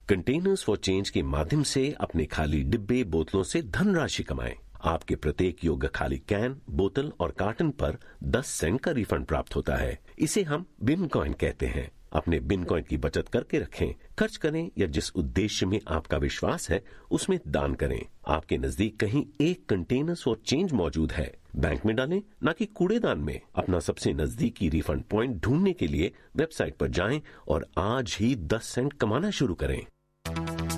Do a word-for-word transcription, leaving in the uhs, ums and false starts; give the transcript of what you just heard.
Containers for change के माध्यम से अपने खाली डिब्बे बोतलों से धनराशि कमाएं। आपके प्रत्येक योग्य खाली कैन, बोतल और कार्टन पर दस सेंट का रिफंड प्राप्त होता है। इसे हम बिन कॉइन कहते हैं। अपने बिन कॉइन की बचत करके रखें, खर्च करें या जिस उद्देश्य में आपका विश्वास है उसमें दान करें। आपके नजदीक कहीं एक कंटेनर्स फॉर चेंज मौजूद है। बैंक में डालें, ना कि कूड़ेदान में। अपना सबसे नजदीकी रिफंड पॉइंट ढूंढने के लिए वेबसाइट पर जाएं और आज ही दस सेंट कमाना शुरू करें।